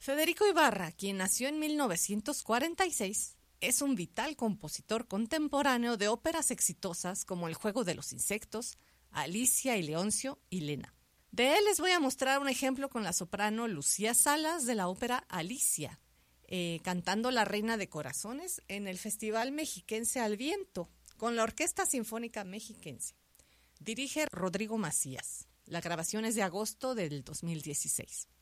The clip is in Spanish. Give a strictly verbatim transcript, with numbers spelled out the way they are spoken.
Federico Ibarra, quien nació en mil novecientos cuarenta y seis, es un vital compositor contemporáneo de óperas exitosas como El juego de los insectos, Alicia y Leoncio y Lena. De él les voy a mostrar un ejemplo con la soprano Lucía Salas de la ópera Alicia, eh, cantando La Reina de Corazones en el Festival Mexiquense al Viento, con la Orquesta Sinfónica Mexiquense. Dirige Rodrigo Macías. La grabación es de agosto del dos mil dieciséis.